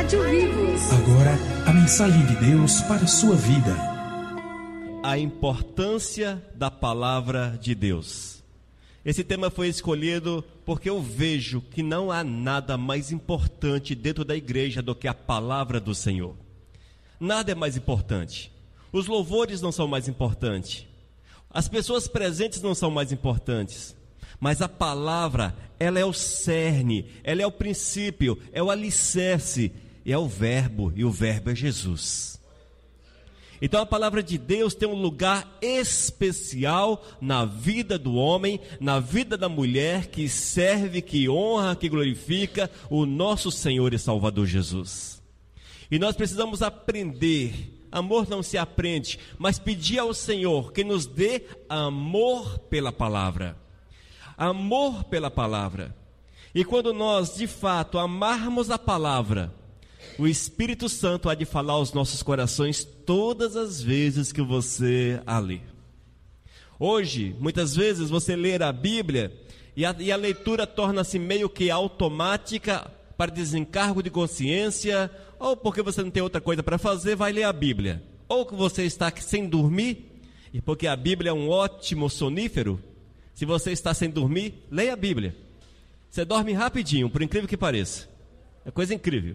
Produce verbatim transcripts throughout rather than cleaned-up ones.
Rádio Vivos. Agora, a mensagem de Deus para a sua vida. A importância da palavra de Deus. Esse tema foi escolhido porque eu vejo que não há nada mais importante dentro da igreja do que a palavra do Senhor. Nada é mais importante. Os louvores não são mais importantes. As pessoas presentes não são mais importantes. Mas a palavra, ela é o cerne, ela é o princípio, é o alicerce, é o verbo, e o verbo é Jesus. Então a palavra de Deus tem um lugar especial na vida do homem, na vida da mulher que serve, que honra, que glorifica o nosso Senhor e Salvador Jesus. E nós precisamos aprender. Amor não se aprende, mas pedir ao Senhor que nos dê amor pela palavra. Amor pela palavra. E quando nós, de fato, amarmos a palavra, o Espírito Santo há de falar aos nossos corações todas as vezes que você a lê. Hoje, muitas vezes você lê a Bíblia e a, e a leitura torna-se meio que automática para desencargo de consciência, ou porque você não tem outra coisa para fazer, vai ler a Bíblia. Ou que você está sem dormir, e porque a Bíblia é um ótimo sonífero. Se você está sem dormir, leia a Bíblia. Você dorme rapidinho, por incrível que pareça. É coisa incrível.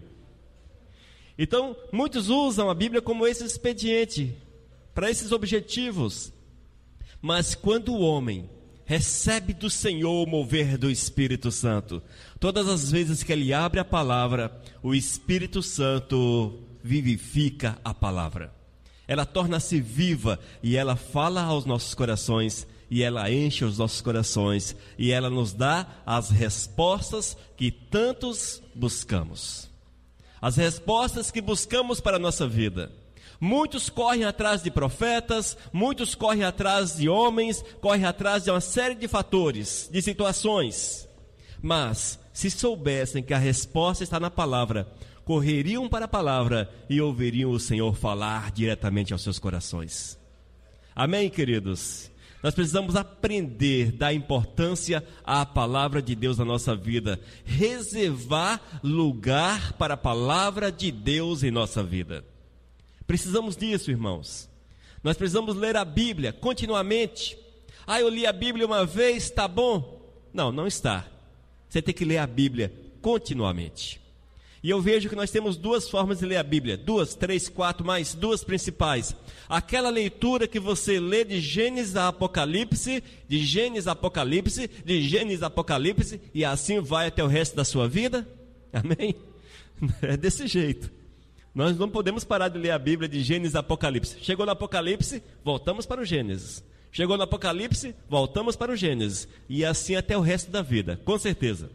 Então, muitos usam a Bíblia como esse expediente, para esses objetivos. Mas quando o homem recebe do Senhor o mover do Espírito Santo, todas as vezes que ele abre a palavra, o Espírito Santo vivifica a palavra. Ela torna-se viva e ela fala aos nossos corações, e ela enche os nossos corações, e ela nos dá as respostas que tantos buscamos. As respostas que buscamos para a nossa vida. Muitos correm atrás de profetas, muitos correm atrás de homens, correm atrás de uma série de fatores, de situações. Mas, se soubessem que a resposta está na palavra, correriam para a palavra e ouviriam o Senhor falar diretamente aos seus corações. Amém, queridos? Nós precisamos aprender da importância à palavra de Deus na nossa vida. Reservar lugar para a palavra de Deus em nossa vida. Precisamos disso, irmãos. Nós precisamos ler a Bíblia continuamente. Ah, eu li a Bíblia uma vez, está bom? Não, não está. Você tem que ler a Bíblia continuamente. E eu vejo que nós temos duas formas de ler a Bíblia. Duas, três, quatro, mais duas principais. Aquela leitura que você lê de Gênesis a Apocalipse, de Gênesis a Apocalipse, de Gênesis a Apocalipse, e assim vai até o resto da sua vida. Amém? É desse jeito. Nós não podemos parar de ler a Bíblia de Gênesis a Apocalipse. Chegou no Apocalipse, voltamos para o Gênesis. Chegou no Apocalipse, voltamos para o Gênesis. E assim até o resto da vida, com certeza.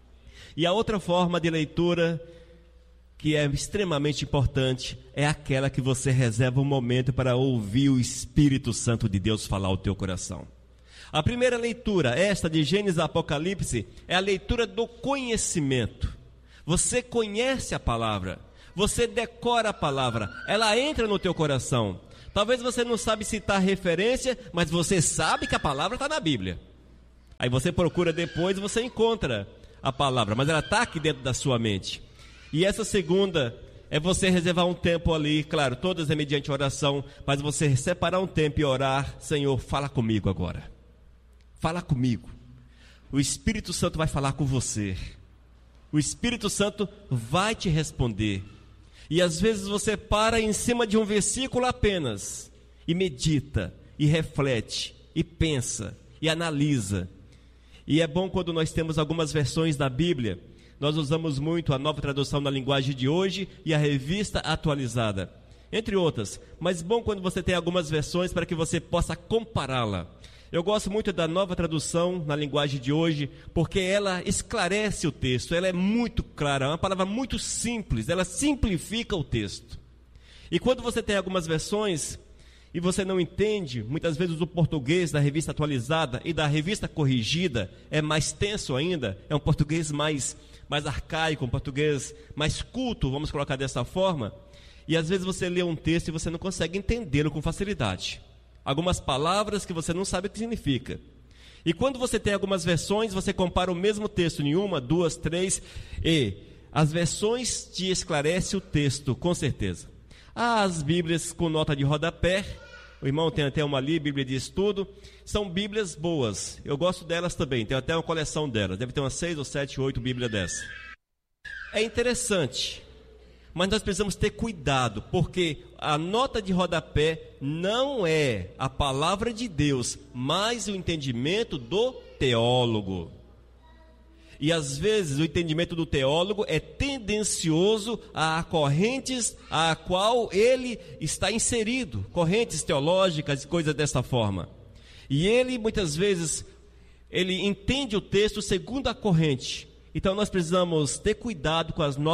E a outra forma de leitura, que é extremamente importante, é aquela que você reserva um momento para ouvir o Espírito Santo de Deus falar ao teu coração. A primeira leitura, esta de Gênesis a Apocalipse, é a leitura do conhecimento. Você conhece a palavra, você decora a palavra, ela entra no teu coração. Talvez você não sabe citar referência, mas você sabe que a palavra está na Bíblia. Aí você procura depois e você encontra a palavra, mas ela está aqui dentro da sua mente. E essa segunda é você reservar um tempo ali, claro, todas é mediante oração, mas você separar um tempo e orar. Senhor, fala comigo agora. Fala comigo. O Espírito Santo vai falar com você. O Espírito Santo vai te responder. E às vezes você para em cima de um versículo apenas, e medita, e reflete, e pensa, e analisa. E é bom quando nós temos algumas versões da Bíblia. Nós usamos muito a Nova Tradução na Linguagem de Hoje e a Revista Atualizada, entre outras. Mas bom quando você tem algumas versões para que você possa compará-la. Eu gosto muito da Nova Tradução na Linguagem de Hoje, porque ela esclarece o texto, ela é muito clara, é uma palavra muito simples, ela simplifica o texto. E quando você tem algumas versões e você não entende, muitas vezes o português da Revista Atualizada e da Revista Corrigida é mais tenso ainda, é um português mais... mais arcaico, um português mais culto, vamos colocar dessa forma, e às vezes você lê um texto e você não consegue entendê-lo com facilidade. Algumas palavras que você não sabe o que significa. E quando você tem algumas versões, você compara o mesmo texto em uma, duas, três, e as versões te esclarecem o texto, com certeza. Há as Bíblias com nota de rodapé. O irmão tem até uma ali, Bíblia de estudo. São Bíblias boas. Eu gosto delas também. Tenho até uma coleção delas. Deve ter umas seis ou sete, oito Bíblias dessas. É interessante. Mas nós precisamos ter cuidado, porque a nota de rodapé não é a palavra de Deus, mas o entendimento do teólogo. E às vezes o entendimento do teólogo é tendencioso a correntes a qual ele está inserido, correntes teológicas e coisas dessa forma. E ele muitas vezes ele entende o texto segundo a corrente. Então nós precisamos ter cuidado com as notas